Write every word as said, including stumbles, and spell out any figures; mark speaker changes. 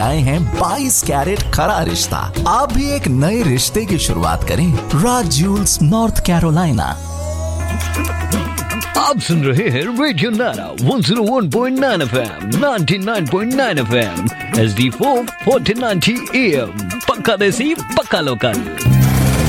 Speaker 1: लाए हैं बाईस कैरेट खरा रिश्ता। आप भी एक नए रिश्ते की शुरुआत करें राज ज्यूल्स नॉर्थ कैरोलिना।
Speaker 2: आप सुन रहे हैं रेडियो नारा एक सौ एक पॉइंट नौ एफएम, निन्यानवे point now FM, H D four, fourteen ninety am. पक्का देसी, पक्का लोकल।